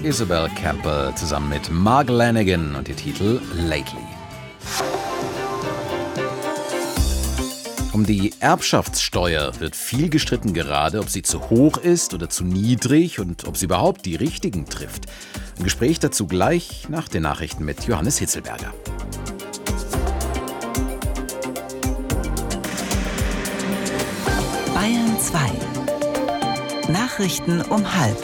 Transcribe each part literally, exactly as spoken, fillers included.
Isabel Campbell zusammen mit Mark Lanegan und ihr Titel Lately. Um die Erbschaftssteuer wird viel gestritten, gerade ob sie zu hoch ist oder zu niedrig und ob sie überhaupt die Richtigen trifft. Ein Gespräch dazu gleich nach den Nachrichten mit Johannes Hitzelberger. Bayern zwei. Nachrichten um halb.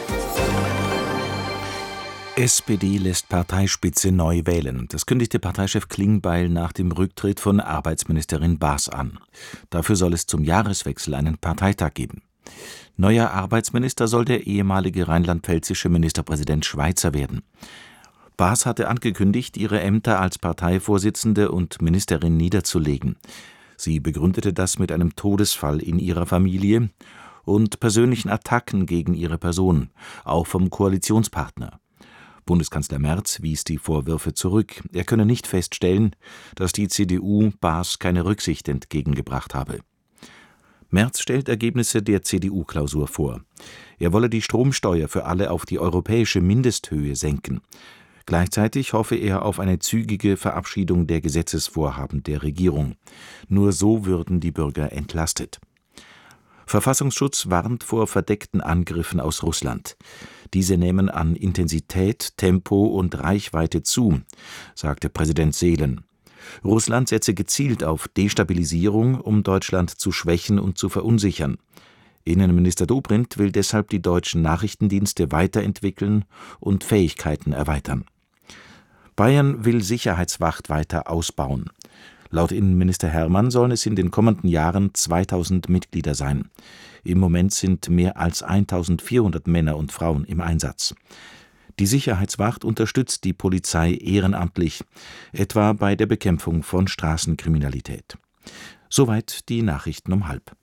S P D lässt Parteispitze neu wählen. Das kündigte Parteichef Klingbeil nach dem Rücktritt von Arbeitsministerin Baas an. Dafür soll es zum Jahreswechsel einen Parteitag geben. Neuer Arbeitsminister soll der ehemalige rheinland-pfälzische Ministerpräsident Schweizer werden. Baas hatte angekündigt, ihre Ämter als Parteivorsitzende und Ministerin niederzulegen. Sie begründete das mit einem Todesfall in ihrer Familie und persönlichen Attacken gegen ihre Person, auch vom Koalitionspartner. Bundeskanzler Merz wies die Vorwürfe zurück. Er könne nicht feststellen, dass die C D U Baas keine Rücksicht entgegengebracht habe. Merz stellt Ergebnisse der C D U-Klausur vor. Er wolle die Stromsteuer für alle auf die europäische Mindesthöhe senken. Gleichzeitig hoffe er auf eine zügige Verabschiedung der Gesetzesvorhaben der Regierung. Nur so würden die Bürger entlastet. Verfassungsschutz warnt vor verdeckten Angriffen aus Russland. Diese nehmen an Intensität, Tempo und Reichweite zu, sagte Präsident Seelen. Russland setze gezielt auf Destabilisierung, um Deutschland zu schwächen und zu verunsichern. Innenminister Dobrindt will deshalb die deutschen Nachrichtendienste weiterentwickeln und Fähigkeiten erweitern. Bayern will Sicherheitswacht weiter ausbauen. Laut Innenminister Hermann sollen es in den kommenden Jahren zweitausend Mitglieder sein. Im Moment sind mehr als eintausendvierhundert Männer und Frauen im Einsatz. Die Sicherheitswacht unterstützt die Polizei ehrenamtlich, etwa bei der Bekämpfung von Straßenkriminalität. Soweit die Nachrichten um halb.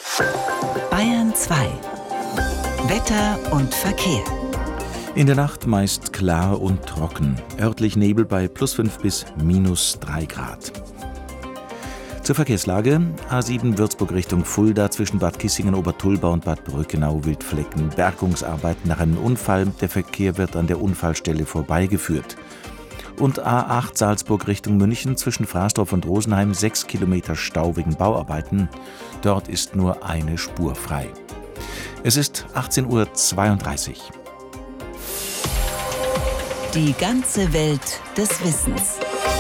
Bayern zwei. Wetter und Verkehr. In der Nacht meist klar und trocken, örtlich Nebel bei plus fünf bis minus drei Grad. Zur Verkehrslage: A sieben Würzburg Richtung Fulda zwischen Bad Kissingen, Obertulba und Bad Bröckenau Wildflecken. Bergungsarbeiten nach einem Unfall. Der Verkehr wird an der Unfallstelle vorbeigeführt. Und A acht Salzburg Richtung München zwischen Frasdorf und Rosenheim sechs Kilometer Stau wegen Bauarbeiten. Dort ist nur eine Spur frei. Es ist achtzehn Uhr zweiunddreißig. Die ganze Welt des Wissens.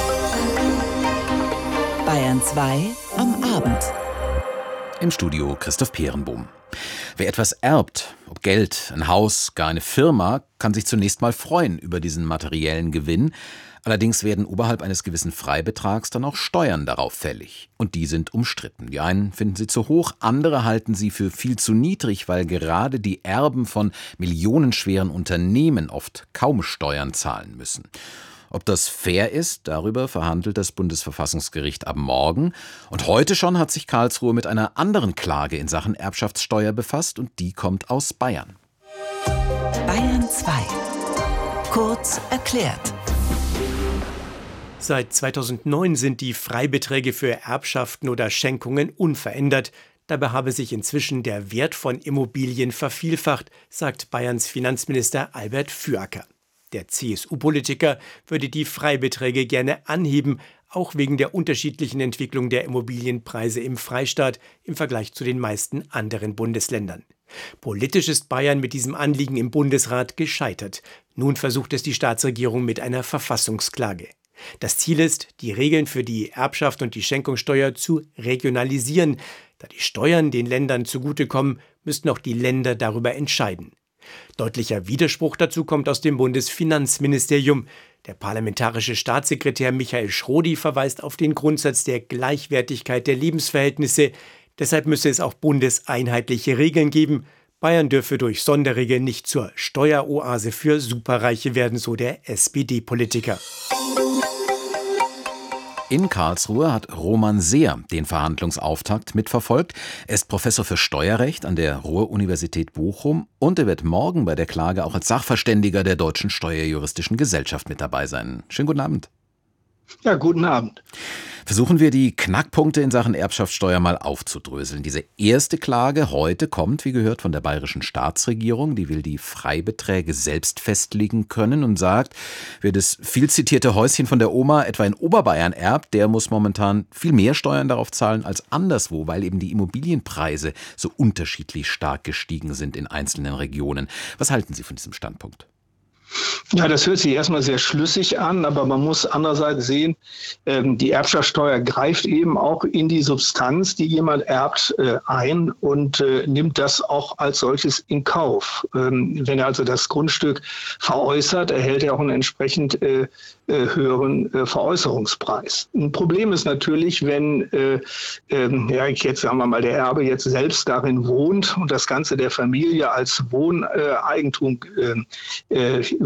Bayern zwei am Abend. Im Studio Christoph Peerenbohm. Wer etwas erbt, ob Geld, ein Haus, gar eine Firma, kann sich zunächst mal freuen über diesen materiellen Gewinn. Allerdings werden oberhalb eines gewissen Freibetrags dann auch Steuern darauf fällig. Und die sind umstritten. Die einen finden sie zu hoch, andere halten sie für viel zu niedrig, weil gerade die Erben von millionenschweren Unternehmen oft kaum Steuern zahlen müssen. Ob das fair ist, darüber verhandelt das Bundesverfassungsgericht ab morgen. Und heute schon hat sich Karlsruhe mit einer anderen Klage in Sachen Erbschaftssteuer befasst und die kommt aus Bayern. Bayern zwei. Kurz erklärt. Seit zweitausendneun sind die Freibeträge für Erbschaften oder Schenkungen unverändert. Dabei habe sich inzwischen der Wert von Immobilien vervielfacht, sagt Bayerns Finanzminister Albert Füracker. Der C S U-Politiker würde die Freibeträge gerne anheben, auch wegen der unterschiedlichen Entwicklung der Immobilienpreise im Freistaat im Vergleich zu den meisten anderen Bundesländern. Politisch ist Bayern mit diesem Anliegen im Bundesrat gescheitert. Nun versucht es die Staatsregierung mit einer Verfassungsklage. Das Ziel ist, die Regeln für die Erbschaft und die Schenkungssteuer zu regionalisieren. Da die Steuern den Ländern zugutekommen, müssten auch die Länder darüber entscheiden. Deutlicher Widerspruch dazu kommt aus dem Bundesfinanzministerium. Der parlamentarische Staatssekretär Michael Schrodi verweist auf den Grundsatz der Gleichwertigkeit der Lebensverhältnisse. Deshalb müsse es auch bundeseinheitliche Regeln geben. Bayern dürfe durch Sonderregeln nicht zur Steueroase für Superreiche werden, so der S P D-Politiker. In Karlsruhe hat Roman Seer den Verhandlungsauftakt mitverfolgt. Er ist Professor für Steuerrecht an der Ruhr-Universität Bochum und er wird morgen bei der Klage auch als Sachverständiger der Deutschen Steuerjuristischen Gesellschaft mit dabei sein. Schönen guten Abend. Ja, guten Abend. Versuchen wir die Knackpunkte in Sachen Erbschaftssteuer mal aufzudröseln. Diese erste Klage heute kommt, wie gehört, von der bayerischen Staatsregierung. Die will die Freibeträge selbst festlegen können und sagt, wer das viel zitierte Häuschen von der Oma etwa in Oberbayern erbt, der muss momentan viel mehr Steuern darauf zahlen als anderswo, weil eben die Immobilienpreise so unterschiedlich stark gestiegen sind in einzelnen Regionen. Was halten Sie von diesem Standpunkt? Ja, das hört sich erstmal sehr schlüssig an, aber man muss andererseits sehen, ähm, die Erbschaftssteuer greift eben auch in die Substanz, die jemand erbt, äh, ein und äh, nimmt das auch als solches in Kauf. Ähm, wenn er also das Grundstück veräußert, erhält er auch einen entsprechend äh, äh, höheren äh, Veräußerungspreis. Ein Problem ist natürlich, wenn äh, äh, ja, jetzt sagen wir mal, der Erbe jetzt selbst darin wohnt und das Ganze der Familie als Wohneigentum äh, äh,